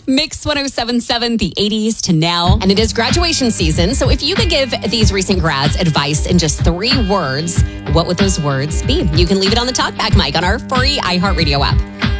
Mix 107.7, the 80s to now. And it is graduation season. So if you could give these recent grads advice in just 3 words, what would those words be? You can leave it on the talkback mic on our free iHeartRadio app.